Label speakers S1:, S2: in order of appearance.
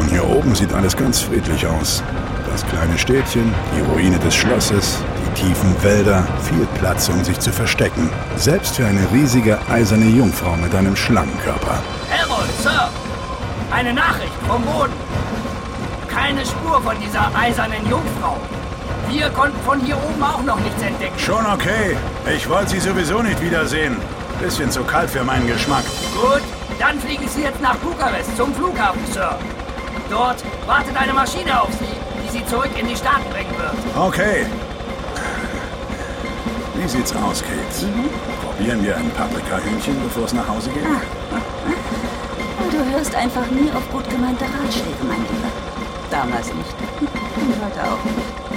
S1: Von hier oben sieht alles ganz friedlich aus. Das kleine Städtchen, die Ruine des Schlosses, die tiefen Wälder, viel Platz, um sich zu verstecken. Selbst für eine riesige eiserne Jungfrau mit einem Schlangenkörper.
S2: Harold, Sir! Eine Nachricht vom Boden. Keine Spur von dieser eisernen Jungfrau. Wir konnten von hier oben auch noch nichts entdecken.
S1: Schon okay. Ich wollte sie sowieso nicht wiedersehen. Bisschen zu kalt für meinen Geschmack.
S2: Gut, dann fliegen Sie jetzt nach Bukarest zum Flughafen, Sir. Dort wartet eine Maschine auf Sie, die Sie zurück in die Staaten bringen wird.
S1: Okay. Wie sieht's aus, Kate? Probieren wir ein Paprikahühnchen, bevor es nach Hause geht?
S3: Du hörst einfach nie auf gut gemeinte Ratschläge, mein Lieber. Damals nicht. Und heute auch nicht.